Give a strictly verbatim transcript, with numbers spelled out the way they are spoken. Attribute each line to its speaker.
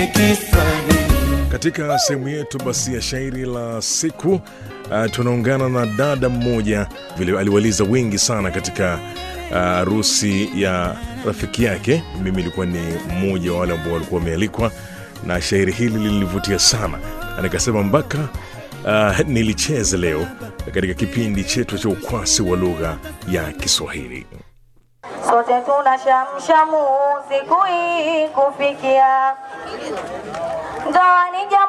Speaker 1: Katika sehemu yetu basi ya shairi la siku, uh, tunaungana na dada mmoja vile aliwaliza wengi sana katika harusi uh, ya rafiki yake. Mimi nilikuwa ni mmoja wa wale ambao walikuwa wamealikwa, na shairi hili lilinivutia sana, na nikasema mpaka uh, nilicheze leo katika kipindi chetu cha ukwasi wa lugha ya Kiswahili.
Speaker 2: Sote tunashamshamu siku hii kufikia. Ndoa ni